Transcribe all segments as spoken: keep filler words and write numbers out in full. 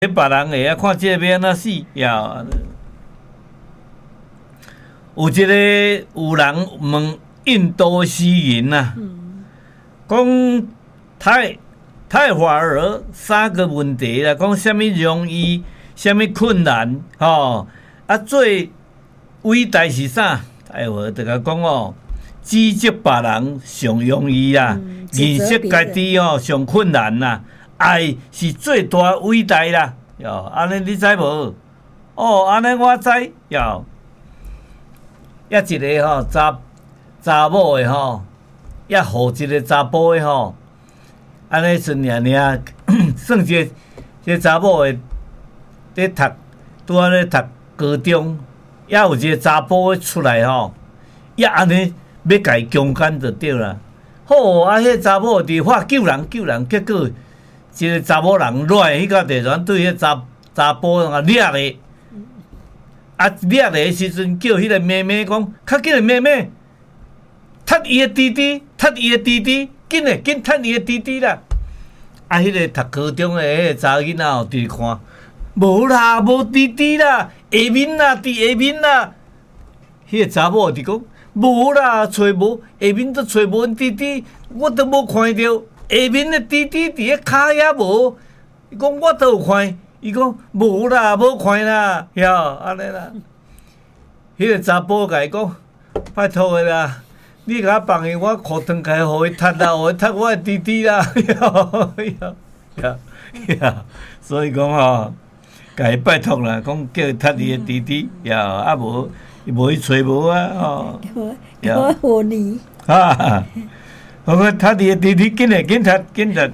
别人会啊看这要安怎死呀？有一个有人问印度诗人呐，讲太太华儿三个问题啦，讲什么容易，什么困难，吼、哦、啊最伟大是啥？太华儿就甲讲哦，指责别人上容易啦，认识家己哦上困难啦。爱是最大伟大啦，哟，安尼你知无？哦，安尼我知，哟。也一个吼查查某的吼，也互一个查甫的吼，安尼算尔尔，算一个这查某的咧读，拄仔咧读高中，也有一个查甫的出来吼，也安尼要甲伊强奸就对啦。好，啊，迄查某伫发救人救人，结果。一个查某人赖迄个地方对迄查查甫啊掠咧，啊掠咧时阵叫迄个妹妹讲，较紧诶妹妹，踢伊诶弟弟，踢伊诶弟弟，紧诶紧踢伊诶弟弟啦！啊，迄个读高中诶迄个查囡仔哦，伫看，无啦，无弟弟啦，下面啦，伫下面啦。迄个查某伫讲，无啦，找无下面都找无弟弟，我都无看到。下面的弟弟伫咧骹也无，伊讲我都有看，伊讲无啦，无看啦，哟，安尼啦。迄个查甫甲伊讲，拜托诶啦，你甲我放去，我裤襠开互伊踢啦，互伊踢我诶弟弟啦，哟哟哟哟，所以讲吼，甲伊拜托啦，讲叫伊踢伊诶弟弟，哟，啊无，无去找无啊，吼， 我和你， 哈。我讲他的弟弟紧嘞，紧他紧他，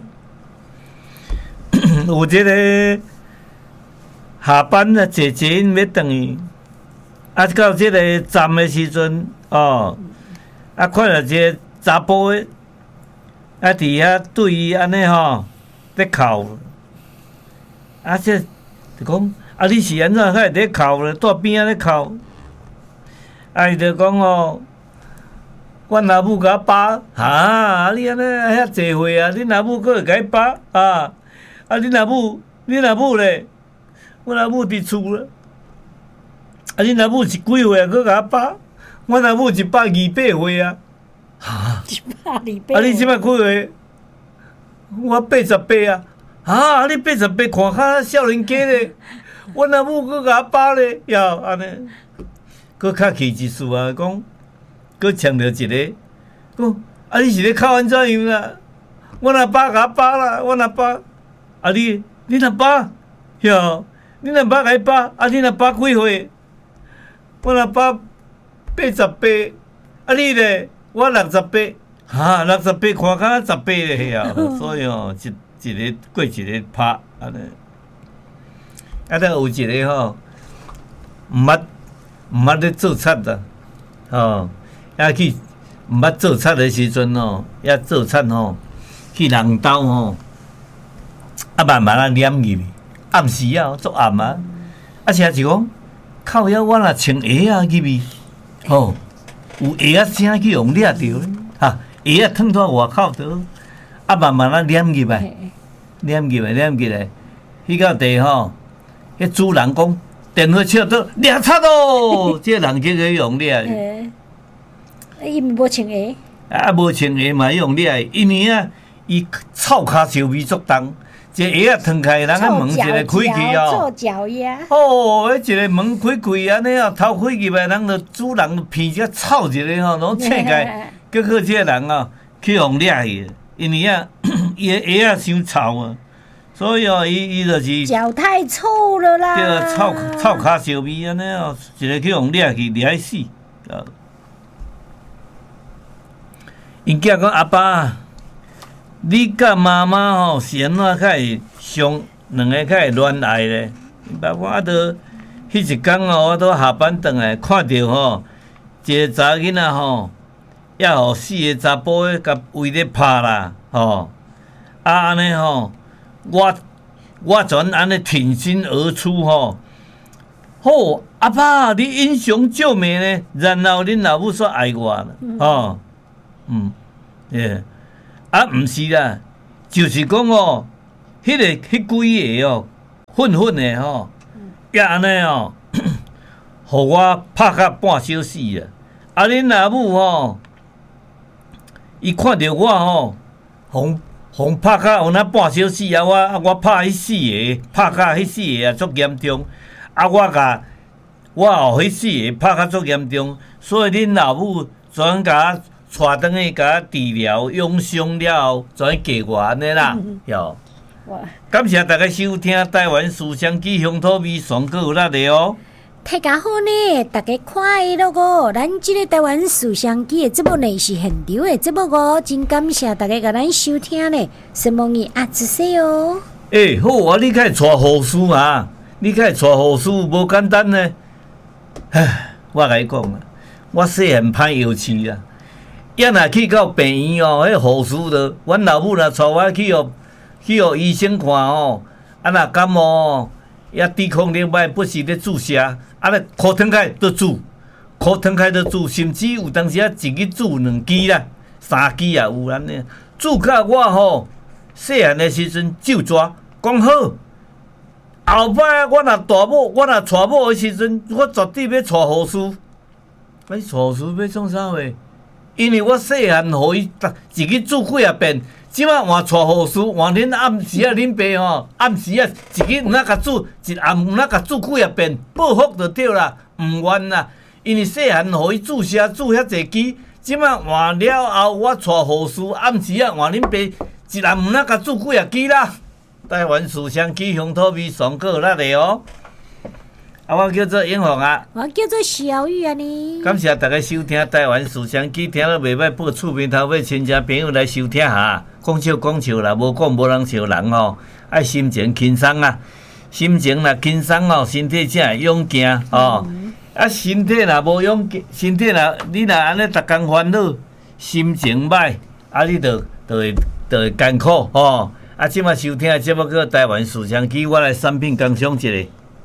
有一个下班啊，坐捷运要转去，啊到这个站的时阵，哦，啊看到一个查甫的，啊伫遐对伊安尼吼，咧哭，啊这就讲，啊你是安怎还会咧哭咧？在边仔咧哭，啊伊就讲哦。阮老母甲我巴，哈！你安尼遐济岁啊，恁老母阁会甲伊巴啊？啊，恁老母，恁老母咧？阮老母伫厝咧。啊，恁老母是几岁啊？阁甲我巴？阮老母一百二八岁啊。哈！ 一百二八。 啊，你即摆几岁？我八十八啊。啊，你八十八看较少年家咧。阮老母阁甲我巴咧，哟，安尼，阁较气一次啊，讲。佮强调一个，讲啊，你是咧哭安怎样啦？阮阿爸甲我巴啦，阮阿爸，啊你，恁阿爸，哟，恁阿爸甲伊巴，啊恁阿爸几岁？阮阿爸八十八，啊你咧？我六十八，哈，六十八看较十八咧呀，所以哦，一一个过一个拍安尼，啊，咱有一个吼，毋捌毋捌咧做贼啦，吼。也去毋捌做贼的时阵吼，也做贼吼，去人兜吼，啊慢慢啊念入去，暗时啊，足暗啊，啊车是讲靠遐我若穿鞋啊入去，吼，有鞋啊声去用掠着咧，哈，鞋啊脱到外口倒，啊慢慢啊念入来，念入来，念入来，迄到地吼，迄主人讲电话敲倒，掠贼咯，这人就去用掠。 伊无穿鞋， 啊，无穿鞋嘛用掠，因为啊，伊臭骹臭味足重，一个鞋啊脱开，人啊门一个开去哦， 做脚丫。 哦，迄一个门开开安尼哦，头开入来，人就主人就鼻只臭一个吼，拢切开，结果这个人哦去用掠去，因为啊，伊个鞋啊伤臭啊，所以哦，伊伊就是脚太臭了啦， 对，臭臭骹臭味安尼哦，一个去用掠去，掠死，啊。因囝讲阿爸，你甲妈妈吼是安怎较会相两个较会恋爱咧？爸我啊，都迄一天哦，我都下班转来，看到吼一个查囡仔吼，也互四个查甫个甲围咧拍啦，吼啊安尼吼，我我全安尼挺身而出吼。好，阿爸，你英雄救美呢？然后恁老母煞爱我啦，吼。嗯，耶，啊，毋是啦，就是讲哦，迄、那个迄几个哦， 粉粉的吼，也安尼哦，互我拍到半小时啊！啊，恁阿母吼，伊看到我吼，互互拍到有那半小时啊，我啊我拍迄四个，拍到迄四个啊，足严重。啊，我甲我后迄四个拍到足严重，所以恁老母专甲我带转去甲治疗养伤了后，转嫁我安尼啦，哟。感谢大家收听台湾思乡记乡土味上个有力的哦。 大家好呢，大家快乐哦！咱这个台湾思乡记的节目呢是现场的节目哦，真感谢大家甲咱收听呢。希望你阿子说哦。 诶、欸，好啊！你开带护士啊？你开带护士无简单呢。唉，我甲你讲啊，我细汉歹腰刺啊，也若去到病院哦，迄护士着，阮老母若带我去哦。去互医生看哦，啊若感冒哦，也抵抗力歹，不时咧注射，啊咧裤脱开就注，裤脱开就注，甚至有当时啊一日注两支啦，三支也有安尼。注到我吼，细汉的时阵就抓讲好，后摆我若大某，我若带某的时阵，我绝对要带护士。哎，带护士要创啥话？因为我细汉互伊一日注几啊遍。即摆换带护士，换恁暗时啊，恁爸吼暗时啊，一日有哪甲煮，一暗有哪甲煮几啊遍，报复就对啦，毋愿啦。因为细汉互伊注射注遐济支，即摆换了后，我带护士暗时啊，换恁爸一暗有哪甲煮几啊支啦。台湾思乡记乡土味上个力的哦。啊，我叫做永红啊， 我叫做小玉啊呢。 感谢大家收听台湾思乡记，听了袂歹，报厝边头尾亲戚朋友来收听下。讲笑讲笑啦，无讲无人笑人吼，爱心情轻松啊，心情若轻松吼，身体才会勇健吼。嗯、啊，身体若无勇健，身体若你若安尼逐工烦恼，心情歹，啊，你就就会就会艰苦吼。啊，即摆收听的节目叫台湾思乡记，我来产品工商一下。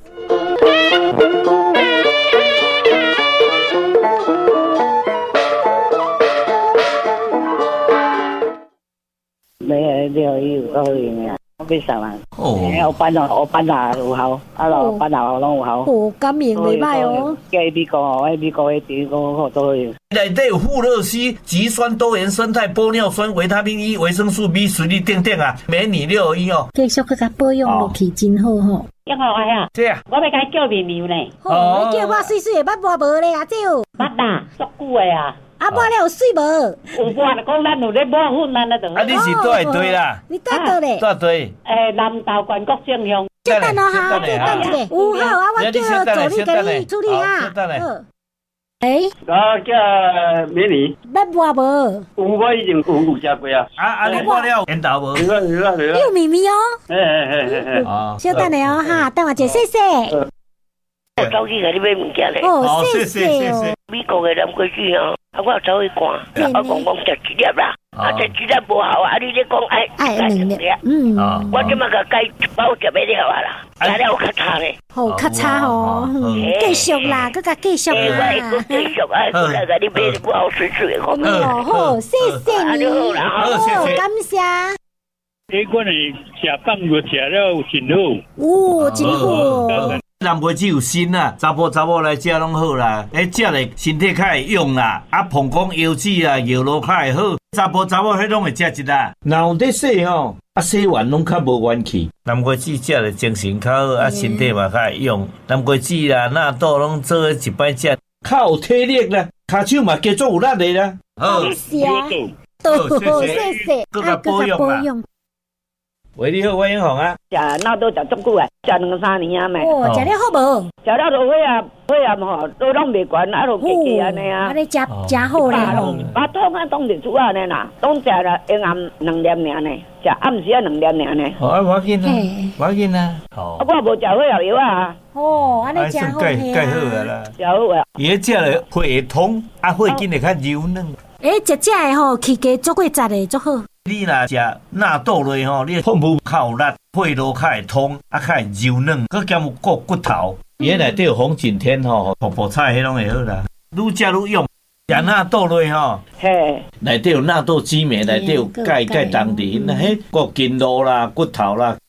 没了，伊有够用啊！我要送啊！ 哦， 我班啊，我班啊有效，啊咯班啊拢有效。 哦，感应袂歹哦。 叫伊美国哦，迄美国迄啲个好多用。 内底有富乐烯、极酸多元生态、玻尿酸、维他命 E、维生素 B、水力等等啊，美女六一哦。 继续去甲保养落去，真好吼。 一号啊呀， 这啊， 我要甲伊叫面面咧。 哦，你叫我水水的捌抹无咧阿舅？ 捌啦，足久的啊。 啊，抹了有水无？ 有抹，讲咱有咧抹粉，咱咧就。 啊，你是倒一堆啦？ 你倒倒咧？ 倒堆。 诶，南投全国正乡。 就等咯哈，就等一个。有好啊，我叫助理甲你处理哈。好。诶， 我叫美女。 捌抹无？ 有，我已经有有食过啊。 啊啊，你抹了烟头无？ 有啦有啦有啦。 有咪咪哦。 嘿嘿嘿嘿。 哦。 小等下哦哈，等我一谢谢。 我走去甲你买物件咧。 哦，谢谢哦。 美国的南瓜子哦，啊，我走去看，我讲讲食一粒啦，啊，食一粒无效啊，你咧讲爱爱两粒，嗯， 我即马甲改一包食袂了啊啦，食了有较差咧， 好较差哦，继续啦，佮甲继续啦， 我继续啊，过来甲你买不好水水的， 哦，好，谢谢你，好，感谢。 你可能食饭就食了真好， 哦，真好。 南瓜子有锌啦，查甫查某来食拢好啦，迄食咧身体较会用啦，啊膀胱腰子啊腰路较会好，查甫查某迄拢会食一啦。若有在洗吼，啊洗完拢较无元气。南瓜子食咧精神较好，啊身体嘛较会用。南瓜子啦、纳豆拢做一摆食，较有体力啦，骹手嘛加做有力的啦。好， 谢谢，多谢谢， 各个保养啦。喂，你好，我永红啊。 食闹都食足久啊，食两三年啊咩。 哦，食了好无？ 食了就血啊，血啊吼，都拢袂悬，啊，就加加安尼啊。 啊，你食食好咧吼。 啊，汤啊，当日煮啊呢啦，当食啦，下暗两粒尔呢，食暗时啊两粒尔呢。 哦，我紧啊，我紧啊。哦。啊， 我无食血药药啊。 哦，安尼食好嘿啊。介好个啦。 食好啊。 伊迄食咧血会通，啊血紧会较柔软。 诶，食食诶吼，气家足过杂诶，足好。 你若食纳豆类吼，你腹部较有力，血路较会通，啊较会柔软，佮兼有骨骨头。伊内底有红景天吼，泡泡菜迄拢会好啦。愈食愈用，食纳豆类吼， 嘿， 内底有纳豆激酶，内底有钙钙当伫，迄骨筋络啦、骨头啦，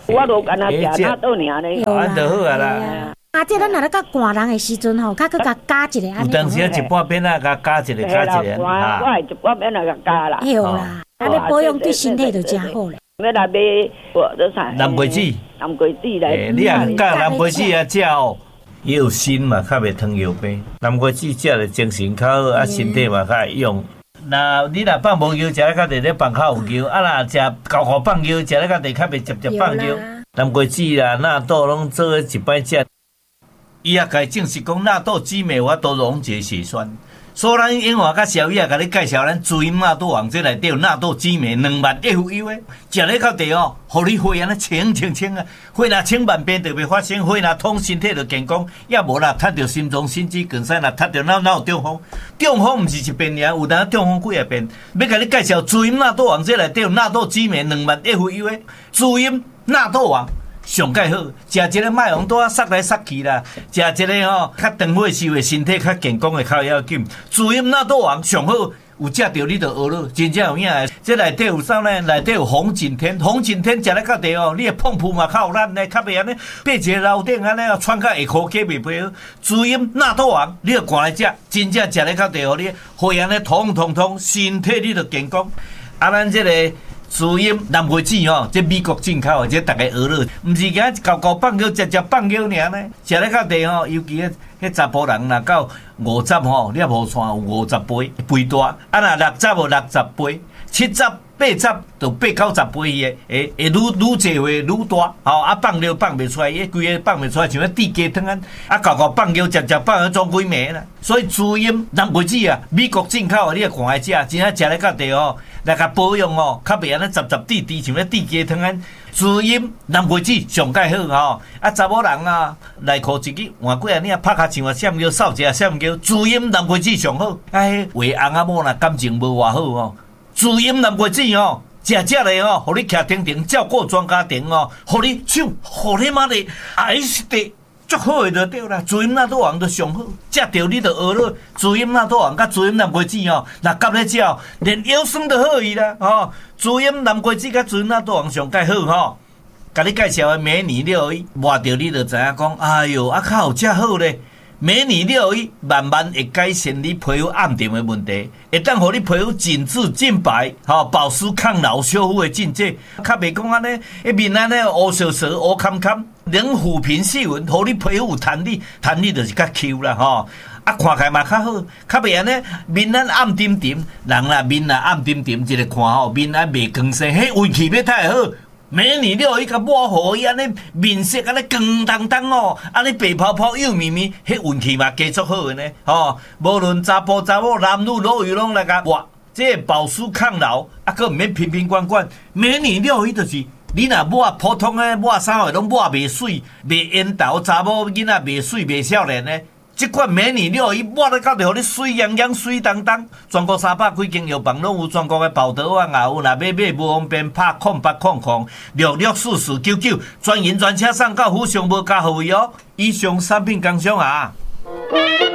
我都干那食那豆尔咧， 安就好啊啦。 啊，这咱若咧甲寒人的时阵吼，较搁甲加一个安尼。 有当时一半边啊，甲加一个加一个啊。我系一半边啊，甲加啦。 有啦，安尼保养对身体就真好咧。 要来买我都啥？ 南瓜子。 南瓜子来。 你啊加南瓜子啊食哦，伊有锌嘛，较袂糖尿病。南瓜子食了精神较好，啊身体嘛较会用。那你若放无油，食咧较地咧放较有油，啊若食高高放油，食咧较地较袂直接放油。南瓜子啦、纳豆拢做一摆食。伊也甲伊证实讲，纳豆激酶我都溶解血栓。所以咱永华甲小叶甲你介绍咱滋阴纳豆王，这内底有纳豆激酶两万 F U 的，食咧到地哦，互你血安尼清清清啊，血若清万病就袂发生，血若通身体就健康，也无啦踢着心脏、心肌梗塞，若踢着脑脑中风。中风毋是一病尔，有当中风几啊病。要甲你介绍滋阴纳豆王，这内底有纳豆激酶两万 F U 的滋阴纳豆王。上介好，食一个麦红多塞来塞去啦，食一个吼较长火烧的身体较健康的较要紧。滋阴纳豆王上好，有食着你就学了，真正有影的。这内底有啥呢？内底有红景天，红景天食咧较地哦，你的碰扑嘛较有力呢，较袂安尼爬一个楼顶安尼哦，喘较下箍脚袂飞好。滋阴纳豆王，你要赶来食，真正食咧较地哦，你血安尼通通通，身体你就健康。啊，咱这个。滋阴南瓜子吼，这美国进口的，这大家学了，毋是讲高高放尿，直接放尿尔呢。食咧到地吼，尤其迄迄查甫人若到五十吼，你也无算有五十杯杯大，啊若六十有六十杯，七十八十就八九十杯伊个，会会愈愈济会愈大，吼啊放尿放袂出来，伊规个放袂出来，像迄地鸡汤安，啊高高放尿，直接放去装几暝啦。所以滋阴南瓜子啊，美国进口的，你也看来食，真正食咧到地吼。来甲保养哦，较袂安尼杂杂滴滴，像咧滴鸡汤安。滋阴南瓜子上介好吼，啊查某人啊来靠一支换几啊领拍骹像啊闪尿，扫一下闪尿，滋阴南瓜子上好。啊，迄为翁仔某若感情无偌好哦，滋阴南瓜子哦，食食咧哦，互你徛定定，照顾专家庭哦，互你手，互你妈的爱死的。足好诶，就对啦。滋阴纳豆王就上好，食着你就学了。滋阴纳豆王甲滋阴南瓜子哦，若夹咧食哦，连腰酸都好伊啦。吼，滋阴南瓜子甲滋阴纳豆王上介好吼。甲你介绍诶美女料理，摸着你就知影讲，哎哟，啊较有遮好咧。美女料理慢慢会改善你皮肤暗沉的问题，会当互你皮肤紧致净白，吼保湿抗老修复的境界，较袂讲安尼，一面安尼乌烧烧、乌坎坎，能抚平细纹，互你皮肤有弹力，弹力就是较 Q 啦吼。啊，看起来嘛较好，较袂安尼面咱暗沉沉，人啦面啦暗沉沉，一个看吼面啊袂光鲜，迄运气要太好。美女料伊甲抹互伊安尼面色安尼光当当哦，安尼白泡泡幼绵绵，迄运气嘛加足好诶呢。吼，无论查甫查某男女老幼拢来甲抹，这保湿抗老，啊，佫毋免瓶瓶罐罐。美女料伊就是你若抹普通诶抹衫话拢抹袂水，袂烟头，查某囡仔袂水袂少年呢。即款美女料伊抹咧到着，互你水洋洋、水当当。全国三百几间药房拢有全国诶报道网也有，若要买无方便，拍空八空空六六四四九九，专营专车送到府上无加号位哦。以上产品工商啊。